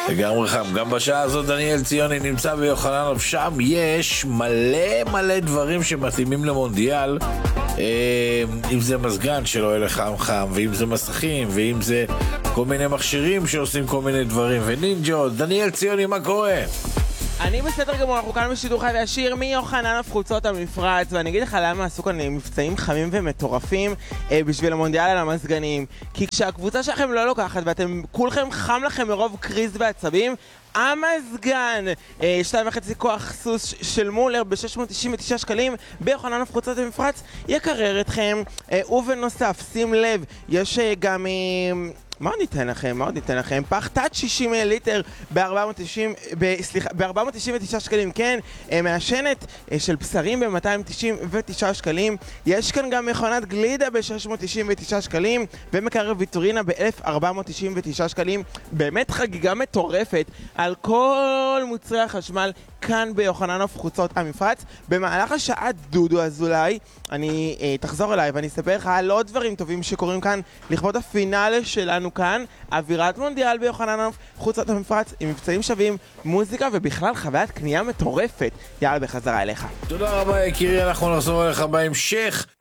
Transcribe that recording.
לגמרי חם. גם בשעה הזאת דניאל ציוני נמצא ביוחננוף, שם יש מלא דברים שמתאימים למונדיאל, אם זה מזגן שלא יהיה לחם חם, ואם זה מסכים, ואם זה כל מיני מכשירים שעושים כל מיני דברים, ונינג'ות. דניאל ציוני, מה קורה? אני בסדר גמור, אנחנו כאן בשידור חי וישיר מיוחננוף חוצות המפרץ, ואני אגיד לך למה עשו כאן מבצעים חמים ומטורפים בשביל המונדיאל על המזגנים. כי כשהקבוצה שלכם לא לוקחת ואתם כולכם חם לכם מרוב קריז ועצבים, המזגן 2.5 כוח סוס של מולר ב-699 שקלים ביוחננוף חוצות המפרץ יקרר אתכם. ובנוסף, שים לב, יש גם מה עוד ניתן לכם? פח תת 60 ליטר ב-499 שקלים, כן, מעשנת של בשרים ב-299 שקלים. יש כאן גם מכונת גלידה ב-699 שקלים ומקרר ויטרינה ב-1499 שקלים. באמת חגיגה מטורפת על כל מוצרי החשמל כאן ביוחננוף חוצות המפרץ. במהלך השעה דודו אזולאי אני תחזור אליי ואני אספר לך על עוד דברים טובים שקורים כאן לכבוד הפינאלה שלנו כאן, אווירת מונדיאל ביוחננוף חוצות המפרץ עם מבצעים שווים, מוזיקה ובכלל חוויית קנייה מטורפת. יאללה, בחזרה אליך. תודה רבה יקירי, אנחנו נחזור אליך בהמשך.